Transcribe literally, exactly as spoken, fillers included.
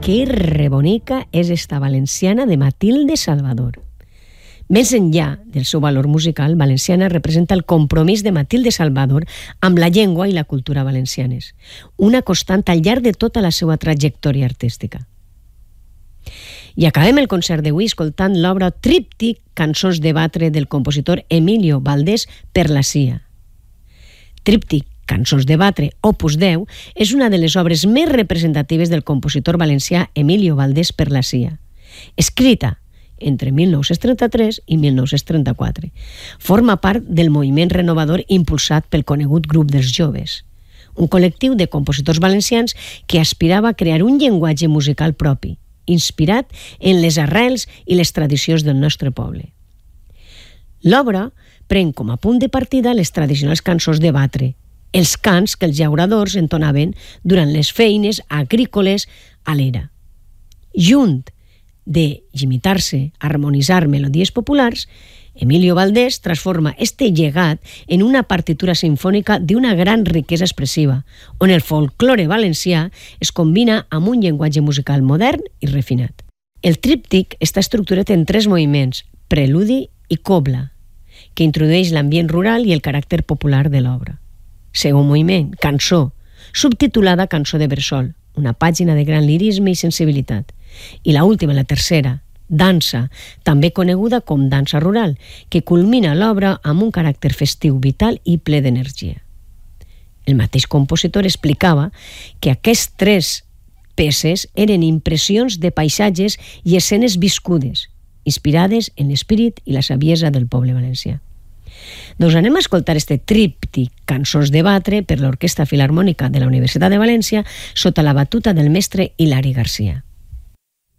que rebonica és esta valenciana de Matilde Salvador. Més enllà del seu valor musical, Valenciana representa el compromís de Matilde Salvador amb la llengua i la cultura valencianes, una constant al llarg de tota la seva trajectòria artística. I acabem el concert d'avui escoltant l'obra Tríptic, Cançons de Batre, del compositor Emilio Valdés per la C I A. Tríptic, Cançons de Batre, opus deu, és una de les obres més representatives del compositor valencià Emilio Valdés per la C I A, escrita entre mil nou-cents trenta-tres i mil nou-cents trenta-quatre. Forma part del moviment renovador impulsat pel conegut Grup dels Joves, un col·lectiu de compositors valencians que aspirava a crear un llenguatge musical propi, inspirat en les arrels i les tradicions del nostre poble. L'obra pren com a punt de partida les tradicionals cançons de batre, els cants que els llauradors entonaven durant les feines agrícoles a l'era. Junt de imitar-se, harmonitzar melodies populars, Emilio Valdés transforma este llegat en una partitura sinfònica d'una gran riquesa expressiva, on el folklore valencià es combina amb un llenguatge musical modern i refinat. El tríptic està estructurat en tres moviments, preludi i cobla, que introdueix l'ambient rural i el caràcter popular de l'obra. Segon moviment, cançó, subtitulada Cançó de Bressol, una pàgina de gran lirisme i sensibilitat. I la última, la tercera, dansa, també coneguda com dansa rural, que culmina l'obra amb un caràcter festiu, vital i ple d'energia. El mateix compositor explicava que aquests tres peces eren impressions de paisatges i escenes viscudes, inspirades en l'espírit i la saviesa del poble valencià. Doncs anem a escoltar este tríptic Cançons de Batre per l'Orquestra Filharmònica de la Universitat de València sota la batuta del mestre Hilari Garcia.